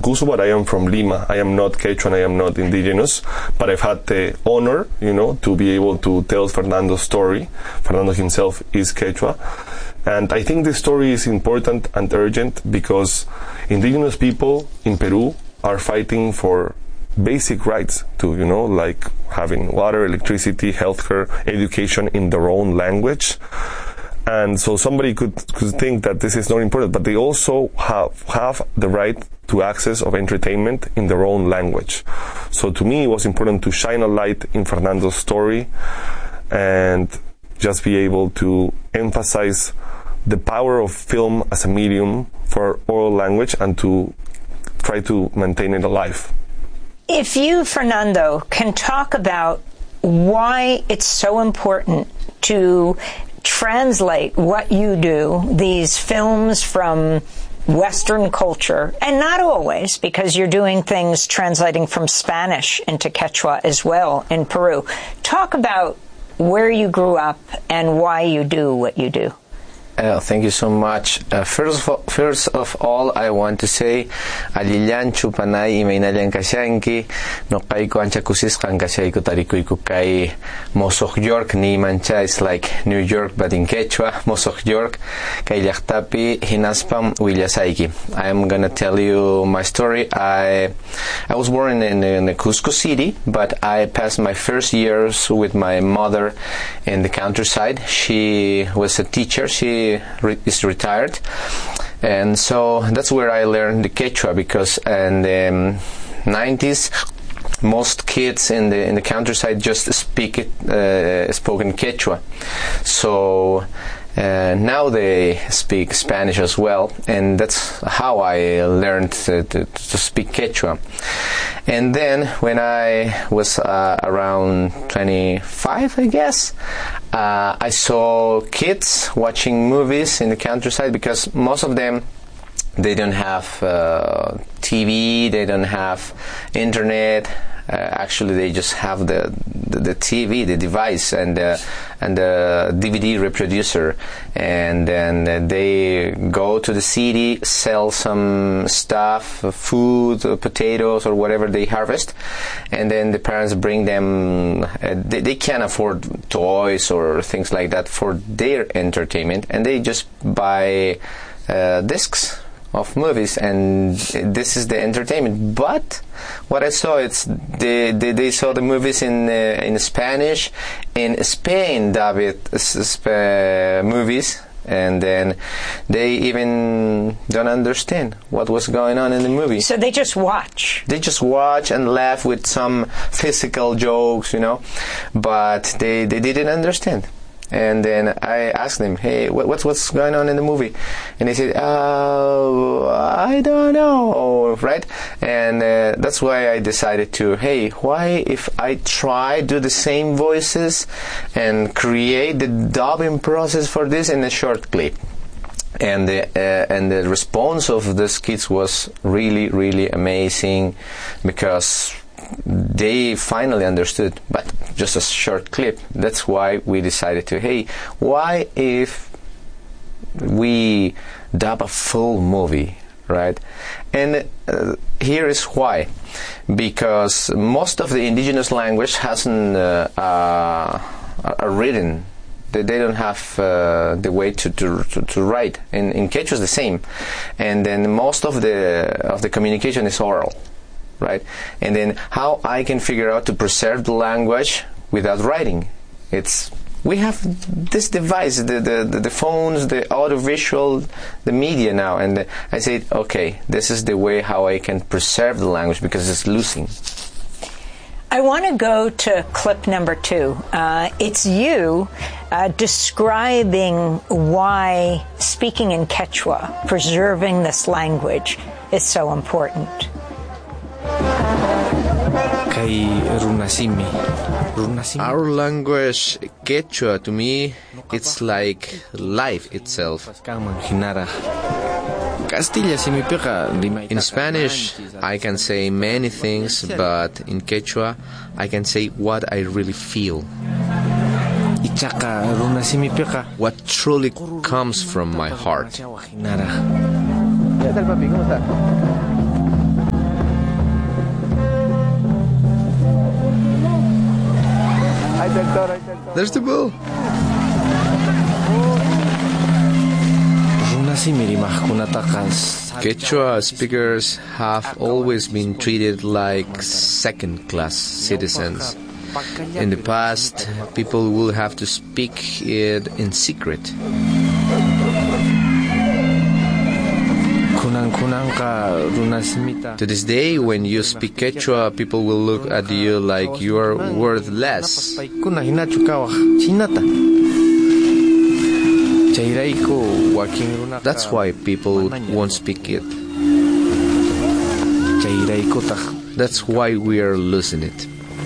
Cusco, but I am from Lima. I am not Quechua and I am not indigenous, but I've had the honor, to be able to tell Fernando's story. Fernando himself is Quechua. And I think this story is important and urgent because indigenous people in Peru are fighting for basic rights to, like having water, electricity, healthcare, education in their own language. And so somebody could think that this is not important, but they also have the right to access of entertainment in their own language. So to me, it was important to shine a light in Fernando's story and just be able to emphasize the power of film as a medium for oral language and to try to maintain it alive. If you, Fernando, can talk about why it's so important to translate what you do, these films from Western culture, and not always, because you're doing things translating from Spanish into Quechua as well in Peru. Talk about where you grew up and why you do what you do. Thank you so much. First of all, I want to say, Alillan chupanay imaynallan kasyanki, no kayko ancha kusisqan kasyayku tarikuyku kay Mosoq York ni mancha is like New York but in Quechua, Mosoq York, kay llaqtapi hinaspam willasayki. I'm gonna tell you my story. I was born in the Cusco city, but I passed my first years with my mother in the countryside. She was a teacher. She is retired, and so that's where I learned the Quechua, because in the 90s most kids in the countryside just spoken Quechua. So now they speak Spanish as well, and that's how I learned to speak Quechua. And then when I was around 25, I guess, I saw kids watching movies in the countryside, because most of them, they don't have TV, they don't have internet. Actually, they just have the TV, the device, and the DVD reproducer, and then they go to the city, sell some stuff, food, potatoes, or whatever they harvest, and then the parents bring them. They can't afford toys or things like that for their entertainment, and they just buy discs of movies, and this is the entertainment. But what I saw, it's they saw the movies in Spanish. In Spain, David, movies, and then they even don't understand what was going on in the movie. So they just watch. They just watch and laugh with some physical jokes, but they didn't understand. And then I asked them, hey, what's going on in the movie? And they said, I don't know, right? And that's why I decided to, hey, why if I do the same voices and create the dubbing process for this in a short clip? And the response of these kids was really, really amazing, because they finally understood, but just a short clip. That's why we decided to, hey, why if we dub a full movie, right? And here is why. Because most of the indigenous language hasn't written. They don't have the way to write. In Quechua is the same, and then most of the communication is oral. Right? And then how I can figure out to preserve the language without writing? We have this device, the phones, the audiovisual, the media now, and I said, okay, this is the way how I can preserve the language, because it's losing. I want to go to clip number 2. It's you describing why speaking in Quechua, preserving this language, is so important. Our language, Quechua, to me, it's like life itself. In Spanish, I can say many things, but in Quechua, I can say what I really feel. What truly comes from my heart. There's the bull. Quechua speakers have always been treated like second-class citizens. In the past, people would have to speak it in secret. To this day, when you speak Quechua, people will look at you like you are worthless. That's why people won't speak it. That's why we are losing it.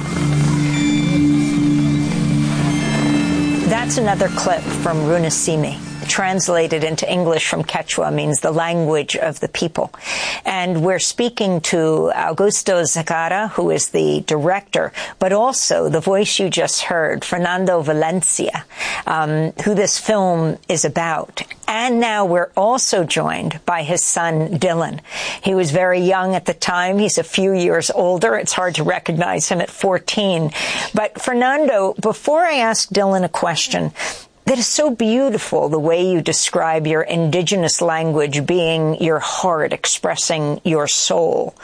That's another clip from Runasimi. Translated into English from Quechua means the language of the people. And we're speaking to Augusto Zegarra, who is the director, but also the voice you just heard, Fernando Valencia, who this film is about. And now we're also joined by his son, Dylan. He was very young at the time. He's a few years older. It's hard to recognize him at 14. But Fernando, before I ask Dylan a question, that is so beautiful, the way you describe your indigenous language being your heart, expressing your soul.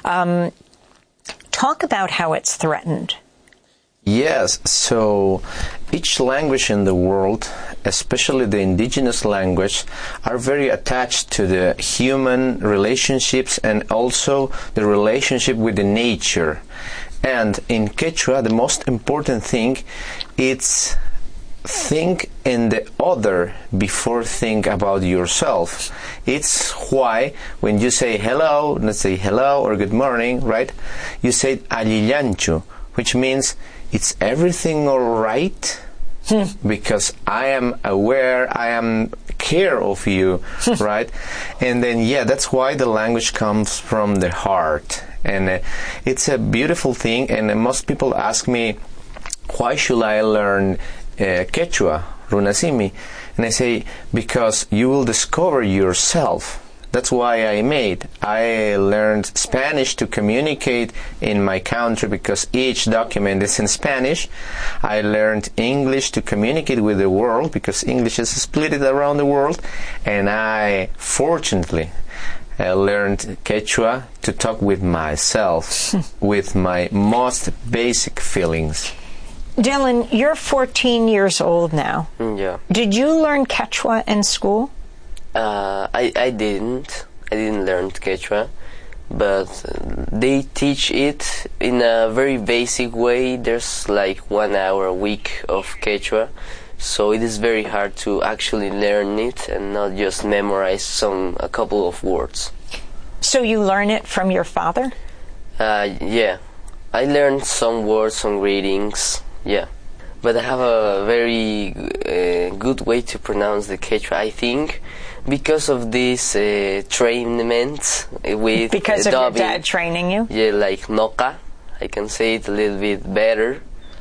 Talk about how it's threatened. Yes, so each language in the world, especially the indigenous language, are very attached to the human relationships and also the relationship with the nature. And in Quechua, the most important thing is think in the other before think about yourself. It's why when you say hello, let's say hello or good morning, right? You say alillanchu, which means it's everything all right? Because I am aware, I am care of you, right? And then, yeah, that's why the language comes from the heart. And it's a beautiful thing. And most people ask me, why should I learn Quechua, Runasimi? And I say, because you will discover yourself. That's why I learned Spanish to communicate in my country, because each document is in Spanish. I learned English to communicate with the world, because English is split around the world. And I, fortunately, learned Quechua to talk with myself, with my most basic feelings. Dylan, you're 14 years old now. Yeah. Did you learn Quechua in school? I didn't. I didn't learn Quechua, but they teach it in a very basic way. There's like 1 hour a week of Quechua, so it is very hard to actually learn it and not just memorize a couple of words. So you learn it from your father? Yeah. I learned some words, some readings, yeah. But I have a very good way to pronounce the Quechua, I think, because of this trainment with because of dubbing. Your dad training you? Yeah, like Noca. I can say it a little bit better.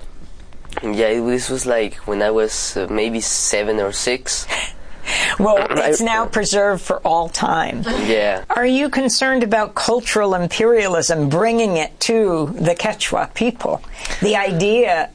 Yeah, this was like when I was maybe 7 or 6. Well, it's now preserved for all time. Yeah. Are you concerned about cultural imperialism, bringing it to the Quechua people? The idea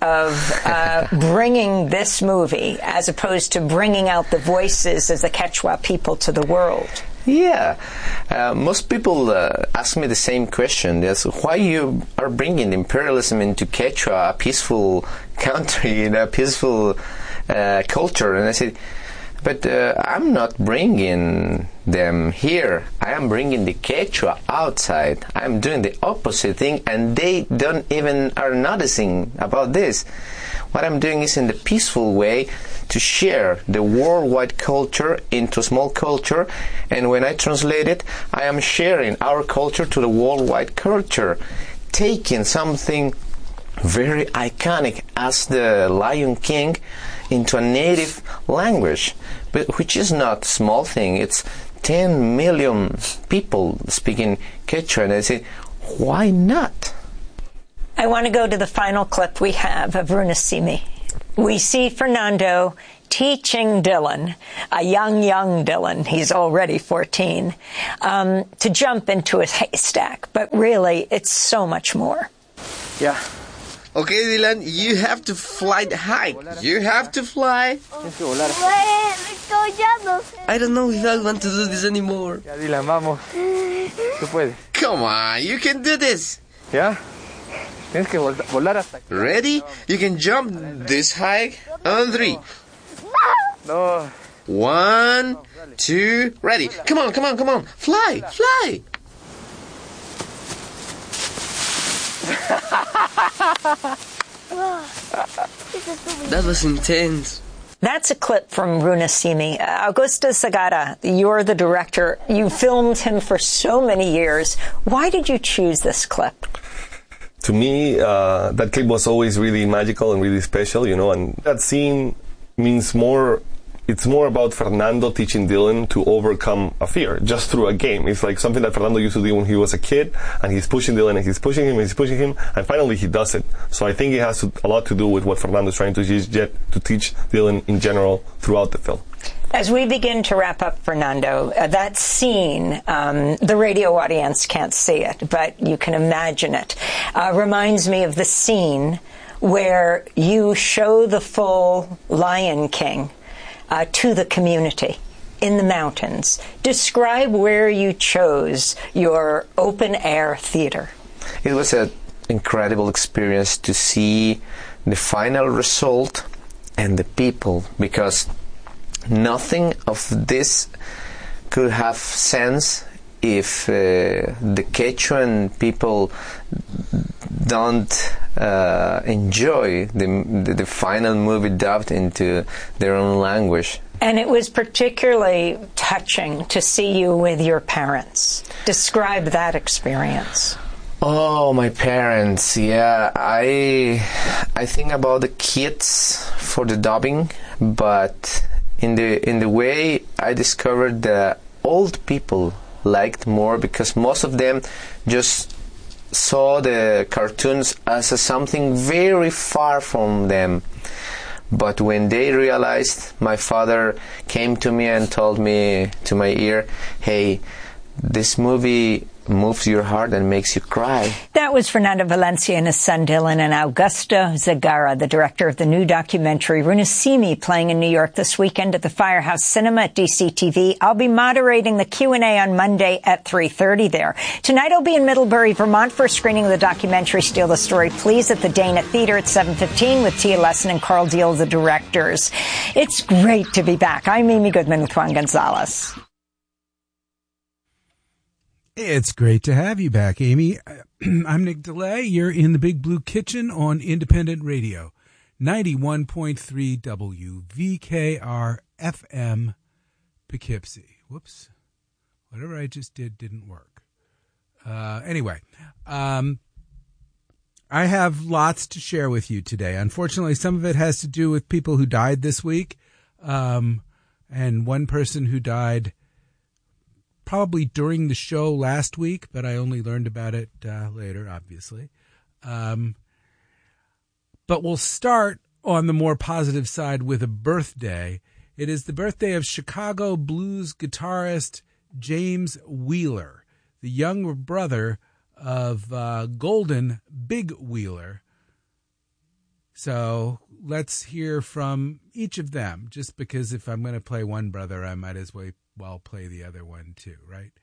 of bringing this movie as opposed to bringing out the voices as the Quechua people to the world? Yeah. Most people ask me the same question. That's why you are bringing imperialism into Quechua, a peaceful country, a peaceful culture. And I said, but I'm not bringing them here. I am bringing the Quechua outside. I'm doing the opposite thing, and they don't even are noticing about this. What I'm doing is in the peaceful way to share the worldwide culture into small culture, and when I translate it, I am sharing our culture to the worldwide culture, taking something very iconic as the Lion King into a native language, but which is not a small thing. It's 10 million people speaking Quechua, and I say, why not? I want to go to the final clip we have of Runasimi. We see Fernando teaching Dylan, a young Dylan, he's already 14, to jump into a haystack, but really it's so much more. Yeah. Okay, Dylan, you have to fly high. You have to fly. I don't know if I want to do this anymore. Ya, Dylan, vamos. Tú puedes. Come on, you can do this. ¿Ya? Tienes que volar hasta... Ready? You can jump this high on 3. No. 1, 2, ready. Come on. Fly. That was intense. That's a clip from Runasimi. Augusto Segarra, you're the director. You filmed him for so many years. Why did you choose this clip? To me, that clip was always really magical and really special, and that scene means more. It's more about Fernando teaching Dylan to overcome a fear just through a game. It's like something that Fernando used to do when he was a kid, and he's pushing Dylan, and he's pushing him, and finally he does it. So I think it has a lot to do with what Fernando is trying to teach Dylan in general throughout the film. As we begin to wrap up, Fernando, that scene, the radio audience can't see it, but you can imagine it, reminds me of the scene where you show the full Lion King to the community in the mountains. Describe where you chose your open-air theater. It was an incredible experience to see the final result and the people, because nothing of this could have sense if the Quechuan people don't enjoy the final movie dubbed into their own language. And it was particularly touching to see you with your parents. Describe that experience. Oh, my parents, yeah. I think about the kids for the dubbing, but in the way I discovered the old people liked more, because most of them just saw the cartoons as something very far from them. But when they realized, my father came to me and told me to my ear, hey, this movie moves your heart and makes you cry. That was Fernando Valencia and his son Dylan, and Augusto Segarra, the director of the new documentary Runasimi, playing in New York this weekend at the Firehouse Cinema at DCTV. I'll be moderating the Q&A on Monday at 3:30 there. Tonight I'll be in Middlebury, Vermont for a screening of the documentary Steal the Story, Please at the Dana Theater at 7:15 with Tia Lesson and Carl Deal, the directors. It's great to be back. I'm Amy Goodman with Juan Gonzalez. It's great to have you back, Amy. I'm Nick DeLay. You're in the Big Blue Kitchen on Independent Radio, 91.3 WVKR FM Poughkeepsie. Whoops. Whatever I just did didn't work. Anyway, I have lots to share with you today. Unfortunately, some of it has to do with people who died this week, and one person who died probably during the show last week, but I only learned about it later, obviously. But we'll start on the more positive side with a birthday. It is the birthday of Chicago blues guitarist James Wheeler, the younger brother of Golden Big Wheeler. So let's hear from each of them, just because if I'm going to play one brother, I might as well play the other one too, right?